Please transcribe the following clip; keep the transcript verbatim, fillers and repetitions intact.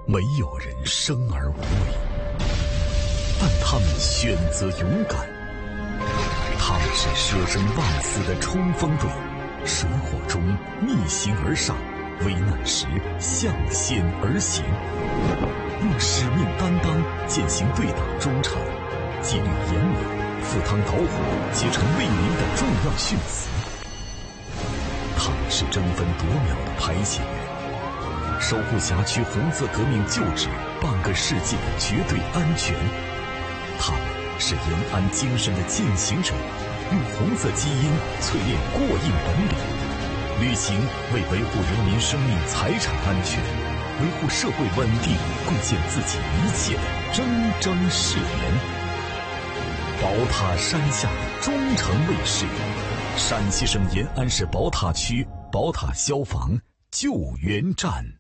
没有人生而无畏，但他们选择勇敢。他们是舍生忘死的冲锋队，水火中逆行而上，危难时向险而行，用使命担当践行对党忠诚，纪律严明，赴汤蹈火，结成为民的重要训词。他们是争分夺秒的排险员，守护辖区红色革命旧址半个世纪的绝对安全。他们是延安精神的践行者，用红色基因淬炼过硬本领，履行为维护人民生命财产安全、维护社会稳定贡献自己一切的铮铮誓言。宝塔山下的忠诚卫士，陕西省延安市宝塔区宝塔消防救援站。